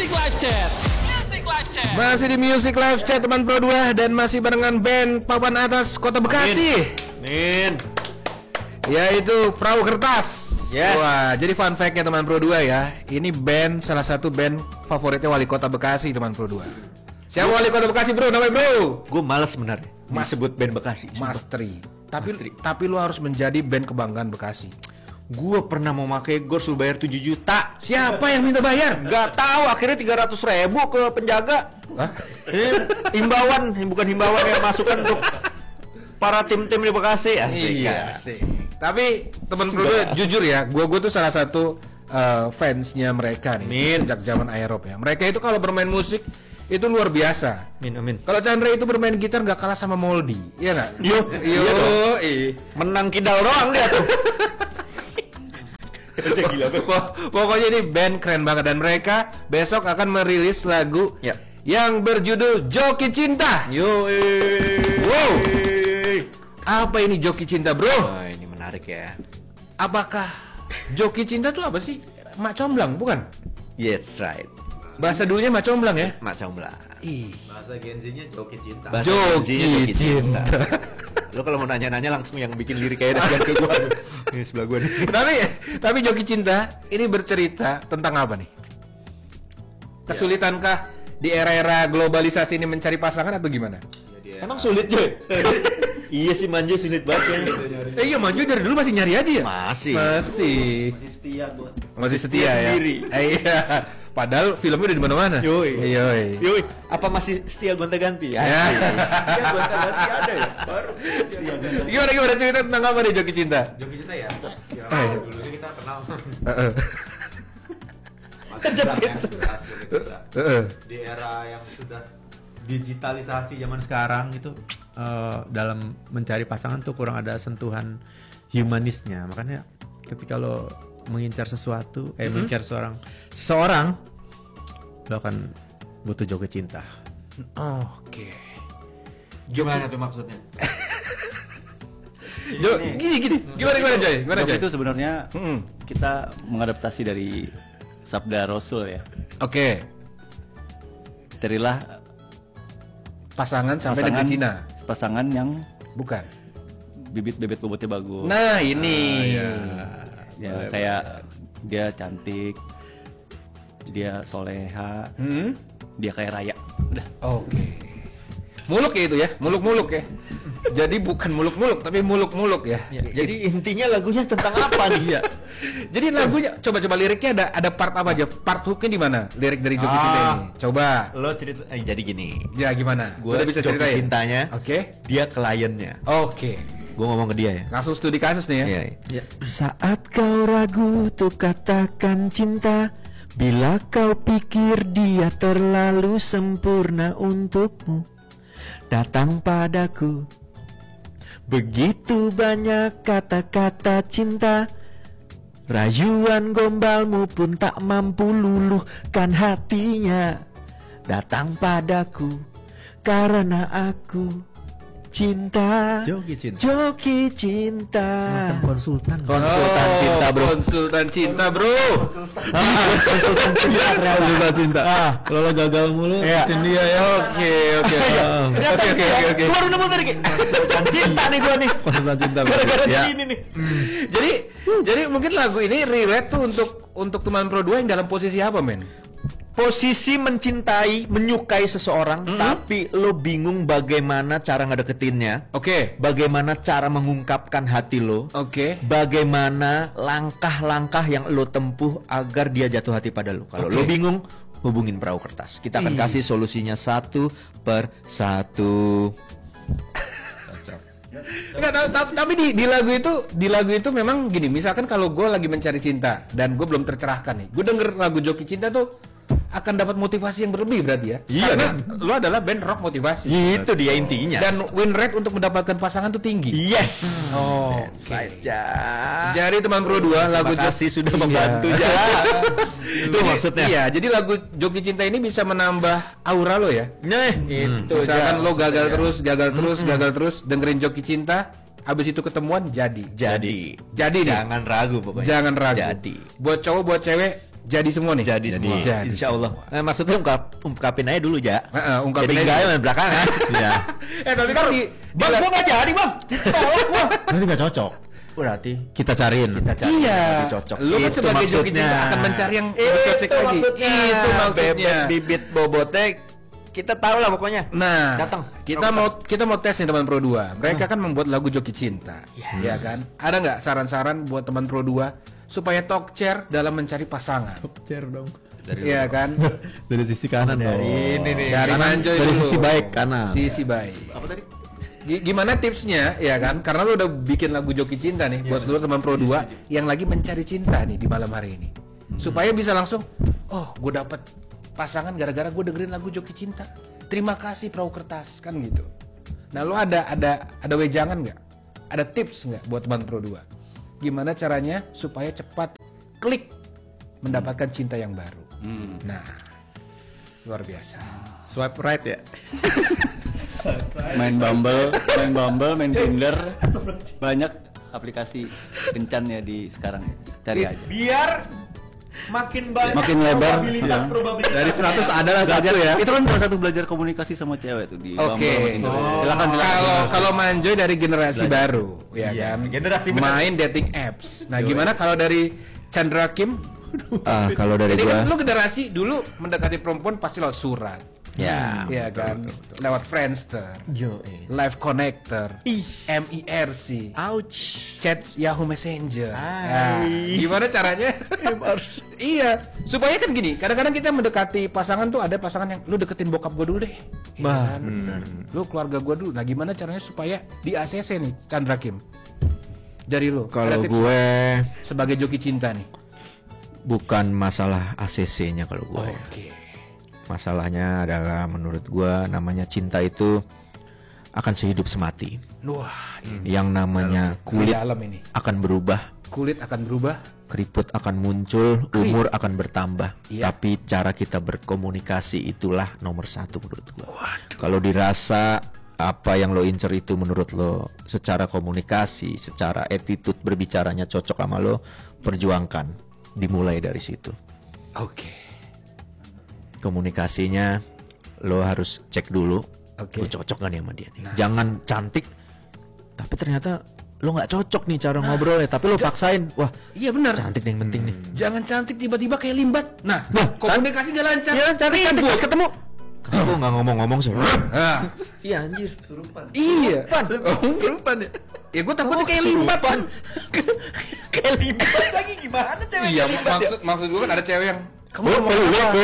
Live Chat. Music Live Chat. Masih di Music Live Chat teman Pro 2 dan masih barengan band papan atas Kota Bekasi. Amin. Yaitu Perahu Kertas. Yes. Wah, jadi fun fact-nya teman Pro 2 ya. Ini band salah satu band favoritnya Wali Kota Bekasi teman Pro 2. Siapa Wali Kota Bekasi, Bro? Namanya, Bro? Gue males sebenarnya disebut band Bekasi. Mas Tri. Mas Tri. Tapi lu harus menjadi band kebanggaan Bekasi. Gue pernah mau pakai gor suruh bayar 7 juta. Siapa yang minta bayar? Gak tahu, akhirnya 300.000 ke penjaga. Hah? Himbauan, bukan himbauan yang masukkan untuk para tim-tim di Bekasi. Asik. Iya sih. Tapi teman Pro 2 jujur ya, gua tuh salah satu fansnya mereka nih. Amin. Sejak zaman Aerop ya. Mereka itu kalau bermain musik itu luar biasa. Amin. Kalau Chandra itu bermain gitar nggak kalah sama Moldy, iya nggak? Yo, iya dong. Menang kidal doang dia tuh. Gila, Pokoknya ini band keren banget dan mereka besok akan merilis lagu ya, yang berjudul Joki Cinta. Yo. Wow. Apa ini Joki Cinta, Bro? Wah, ini menarik ya. Apakah Joki Cinta tuh apa sih? Mak comblang, bukan? Yes, right. Bahasa dulunya mak comblang ya? Macam lah. Bahasa Gen Z-nya Joki Cinta. Joki Cinta. Lo kalau mau nanya-nanya langsung yang bikin lirik kayak dan ke gua. Ini sebelah gua nih. Tapi Joki Cinta ini bercerita tentang apa nih? Kesulitankah di era-era globalisasi ini mencari pasangan atau gimana? Emang sulit cuy. Iya sih, Manjo sulit banget ya. Iya, Manju dari dulu masih nyari aja ya? Masih. Masih setia gua. Masih setia ya. Sendiri. Iya. Padahal filmnya udah di mana-mana. Yoi. Yoi. Apa masih setia gonta-ganti? Ya. Setia gonta-ganti ada ya? Baru. Gimana cerita tentang apa nih Joki Cinta? Joki Cinta ya. Dulunya kita kenal. Masih jelas ya, jelas Joki Cinta. Di era yang sudah digitalisasi zaman sekarang itu dalam mencari pasangan tuh kurang ada sentuhan humanisnya. Makanya ketika lo mengincar sesuatu, mengincar seseorang, lo akan butuh Joki Cinta. Oke. Gimana tuh maksudnya? Gini. Gimana Joy? Joki itu sebenarnya kita mengadaptasi dari sabda Rasul ya. Oke. Carilah Pasangan sampai negeri Cina. Pasangan yang Bukan. bibit-bibit bobotnya bagus. Nah, ini. Ya, kayak dia cantik, dia soleha, dia kayak raya. Udah. Oke. Muluk ya itu ya, muluk-muluk ya. Jadi bukan muluk-muluk tapi muluk-muluk ya. Jadi intinya lagunya tentang apa nih ya? Jadi lagunya coba liriknya ada part apa aja? Part hooknya di mana? Lirik dari Joki Cinta ini. Coba. Lo cerita jadi gini. Ya gimana? Gua Udah bisa Joki ceritain? Cintanya. Oke. Dia kliennya. Oke. Gue ngomong ke dia ya. Langsung studi kasus nih ya. Iya. Saat kau ragu tuh katakan cinta. Bila kau pikir dia terlalu sempurna untukmu, datang padaku. Begitu banyak kata-kata cinta. Rayuan gombalmu pun tak mampu luluhkan hatinya. Datang padaku karena aku cinta. Joki Cinta. Joki Cinta. Semacam konsultan. Konsultan cinta, bro. Konsultan cinta, bro. Konsultan cinta ternyata. Konsultan cinta. Kalau lo gagal mulu, ikutin dia ya. Oke. Oke. Baru nemu tadi kayak konsultan cinta nih gua nih. Konsultan cinta. Gara-gara Ya. ini nih. Jadi mungkin lagu ini relate tuh untuk teman Pro 2 yang dalam posisi apa, men? Posisi mencintai, menyukai seseorang, tapi lo bingung bagaimana cara ngedeketinnya. Oke. Bagaimana cara mengungkapkan hati lo. Oke. Bagaimana langkah-langkah yang lo tempuh agar dia jatuh hati pada lo. Kalau lo bingung, hubungin Perahu Kertas. Kita akan kasih solusinya satu per satu. Enggak, tapi di lagu itu memang gini. Misalkan kalau gue lagi mencari cinta dan gue belum tercerahkan nih, gue denger lagu Joki Cinta tuh akan dapat motivasi yang berlebih berarti ya. Iya, karena lu adalah band rock motivasi. Itu dia intinya. Dan win rate untuk mendapatkan pasangan tuh tinggi. Yes. Oke. Saja. Jadi teman Pro 2 lagu Terima kasih sudah Iya. membantu ya. Itu maksudnya. Iya, jadi lagu Joki Cinta ini bisa menambah aura lo ya. Nah, itu. Misalkan lo gagal terus dengerin Joki Cinta, abis itu ketemuan jadi Jadi nih. jangan ragu pokoknya. Jangan ragu. Jadi. Buat cowok buat cewek jadi semua nih. Jadi semua. Insya Allah. Maksudnya ungkapin aja dulu ya. Ungkapin jadi aja. enggak main belakangan. Iya. Tapi kan Bang, gua nggak jadi bang. Tolak gua. Nanti nggak cocok. Berarti Kita cariin. iya. lebih cocok. Lu kan Itu sebagai joki maksudnya. cinta akan mencari yang lebih cocok lagi. Itu maksudnya. Bebek bibit bobotek. Kita tahu lah pokoknya. Nah, Datang. kita mau tes nih teman Pro 2. Mereka kan membuat lagu Joki Cinta. Ya kan? Ada nggak saran-saran buat teman Pro 2 supaya talk chair dalam mencari pasangan? Share dong. Iya kan? Dari sisi kanan dong. ini nih. Dari Kanan, Manjoy dari dulu. sisi baik kanan. Sisi baik. Apa tadi? Gimana tipsnya ya kan? Karena lu udah bikin lagu Joki Cinta nih buat seluruh teman Pro 2 yang lagi mencari cinta nih di malam hari ini. Supaya bisa langsung, oh, gue dapet pasangan gara-gara gue dengerin lagu Joki Cinta. Terima kasih Perahu Kertas kan gitu. Nah, lu ada wejangan nggak? Ada tips nggak buat teman Pro 2? Gimana caranya supaya cepat klik mendapatkan cinta yang baru? Nah, luar biasa. Swipe right ya. Main Bumble, main Tinder. Banyak aplikasi kencan ya di sekarang ya. Cari aja. Biar makin banyak Makin lebar. probabilitas. Dari 100 ada lah satu ya. Itu kan salah satu belajar komunikasi sama cewek tuh di Bumble sama Oke. Tinder. Silakan. Kalau Manjoy dari generasi baru, ya Iya, kan? generasi baru. Main dating apps. Nah, gimana kalau dari Chandra Kim? Kalau dari Jadi kan gua lu generasi dulu mendekati perempuan pasti lewat surat. ya. Iya kan? Lewat Friendster, Live Connector, MIRC, Ouch. chat Yahoo Messenger. Hai. Nah, gimana caranya? Iya, supaya kan gini, kadang-kadang kita mendekati pasangan tuh ada pasangan yang lu deketin bokap gua dulu deh. Iya kan? Lu keluarga gua dulu. Nah, gimana caranya supaya di ACC nih, Chandra Kim? Dari lu. Kalau ada tips gue sebagai joki cinta nih. bukan masalah ACC-nya kalau gue. Oke. Masalahnya adalah menurut gue namanya cinta itu akan sehidup semati. Wah, ini Yang namanya kulit dalam ini. akan berubah, Kulit akan berubah. keriput akan muncul, umur akan bertambah. Iya. Tapi cara kita berkomunikasi itulah nomor satu menurut gue. Kalau dirasa apa yang lo incer itu menurut lo secara komunikasi, secara attitude berbicaranya cocok sama lo, perjuangkan. Dimulai dari situ. Oke. Komunikasinya lo harus cek dulu. Oke. Lo cocok gak nih sama dia nih. Jangan cantik tapi ternyata lo nggak cocok nih cara ngobrolnya, tapi lo paksain. Wah, Iya benar. cantik nih yang penting nih. Jangan cantik tiba-tiba kayak limbat. Nah, komunikasi gak lancar. Ya cantik pas ketemu. Kenapa nggak ngomong-ngomong sih? Nah, Iya anjir. iya. Kesurupan ya. Ya gue takutnya kayak limbat. Kayak limbat lagi gimana cewek? Iya, maksud gue kan ada cewek yang kamu mau makan apa?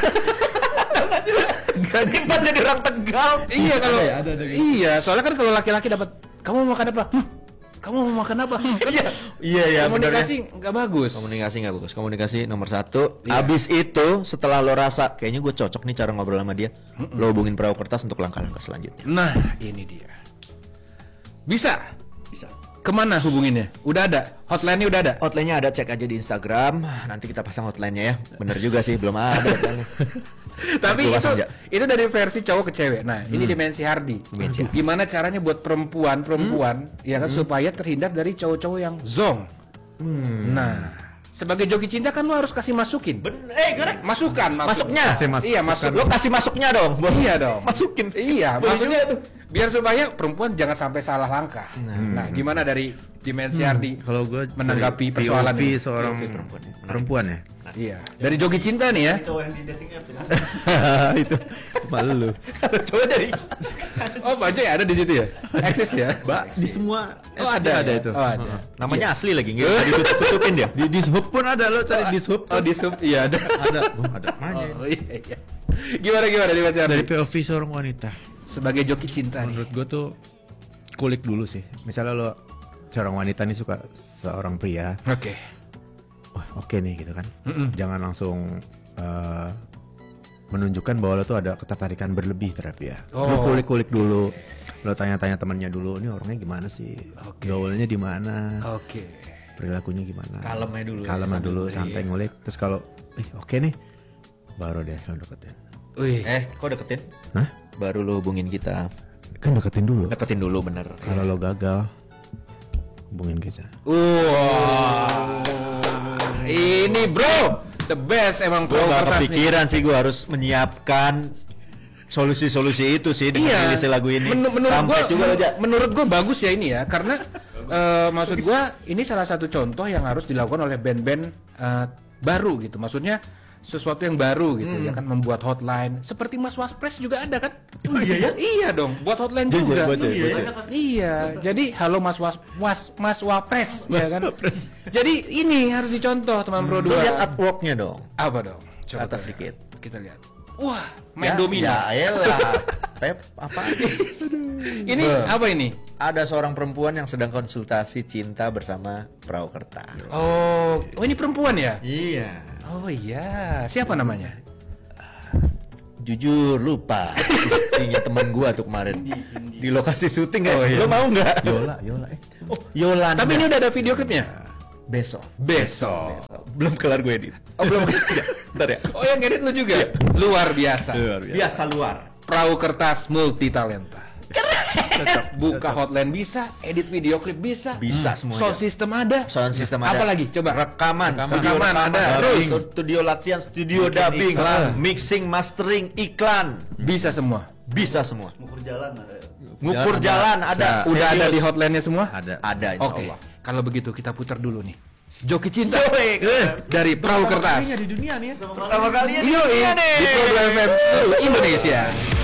Limbat jadi orang Tegal. Iya kalau ada gitu. iya, soalnya kan kalau laki-laki dapat kamu mau makan apa? Kamu mau makan apa? Kan Iya komunikasi nggak bagus. Komunikasi nggak bagus. Komunikasi nomor satu. Abis itu setelah lo rasa kayaknya gue cocok nih cara ngobrol sama dia, lo hubungin Perahu Kertas untuk langkah-langkah selanjutnya. Nah, ini dia. Bisa. Kemana hubunginnya? Udah ada? Hotline-nya udah ada? Hotline-nya ada, cek aja di Instagram. Nanti kita pasang hotline-nya ya. Bener juga sih, belum ada hotline-nya. Tapi Gua pasang aja. itu dari versi cowok ke cewek. Nah, ini Dimensi Hardi. Gimana caranya buat perempuan ya kan supaya terhindar dari cowok-cowok yang zong. Nah, sebagai joki cinta kan lu harus kasih masukin. Correct. Masukan. Masuknya. Iya, masuk. Lo kasih masuknya dong. Iya dong. Masukin. Iya, Boleh maksudnya juga tuh. biar supaya perempuan jangan sampai salah langkah. Nah, gimana dari Dimensi Hardi? Kalau gue menanggapi persoalan POV ini? seorang perempuan ya. Iya. Dari joki cinta nih ya. Cowok yang di dating app ya. Itu malu. Coba dari. Oh, Pak Joy ada di situ ya? Eksis ya? Di semua Oh, ada ada ya? itu. Oh, ada. Namanya asli lagi, nggak bisa ditutup-tutupin dia. Di Dishub pun ada lo tadi Dishub. Oh, di sub. Iya, ada. Ada. Ada mana? Oh, iya. Gimana Dimensi Hardi? Dari POV seorang wanita. Sebagai joki cinta nih. Menurut gue tuh kulik dulu sih. Misalnya lo seorang wanita nih suka seorang pria, Oke. wah oke nih gitu kan. Jangan langsung menunjukkan bahwa lo tuh ada ketertarikan berlebih terhadap dia. Lo Oh. kulik-kulik dulu. Lo tanya-tanya temannya dulu, ini orangnya gimana sih? Oke. Gaulnya di mana? Oke. Perilakunya gimana? Kalemnya dulu. Kalemnya dulu, santai ngulik. Terus kalau oke nih, baru deh lo deketin. Wih. Kok deketin? Hah? Baru lo hubungin kita. Kan deketin dulu. Deketin dulu bener. Kalau lo gagal, hubungin kita. Wah. Ini bro, The best emang Gue perahu gak kertas nih. kepikiran sih gue harus menyiapkan solusi-solusi itu sih dengan Iya. rilis lagu ini. Menurut Kampret gua, lo, Jak. menurut gua bagus ya ini ya, karena maksud gua ini salah satu contoh yang harus dilakukan oleh band-band baru gitu. Maksudnya sesuatu yang baru gitu ya kan, membuat hotline seperti Mas Waspres juga ada kan? Oh iya ya? Iya dong, buat hotline juga. Iya, jadi halo Mas Mas Wapres ya kan? Jadi ini harus dicontoh teman Pro 2. Lo lihat artworknya dong. Apa dong? Coba Atas kita lihat. dikit. Kita lihat. Wah, main domino. Ya elah. Pep apa? Ini apa ini? Ada seorang perempuan yang sedang konsultasi cinta bersama perahu kertas. Oh, ini perempuan ya? Iya. Oh iya, siapa namanya? Jujur lupa istrinya teman gua tuh kemarin di lokasi syuting ya. Oh, iya. Lo mau nggak? Yola. Oh, Yolanda. Tapi ini udah ada video klipnya? besok. Besok. Belum kelar gue edit. Oh, belum. Bentar ya. Oh, yang edit lu juga? Luar biasa. Biasa luar. Perahu kertas multi talenta. Buka hotline bisa, edit video klip bisa. Bisa semuanya. Sound system ada. Sound system ada. Apa lagi? Coba. Rekaman Rekaman ada. Terus Terus studio latihan, studio dubbing, iklan. mixing, mastering, iklan. bisa semua. Bisa semua. Ngukur jalan ada. Ngukur jalan ada. Udah ada di Serius. hotline-nya semua? Ada insya Oke. Allah. Kalau begitu kita putar dulu nih. Joki Cinta dari Perahu Kertas. di dunia nih ya. Pertama kalinya Yoi, di Pro 2 FM seluruh Indonesia.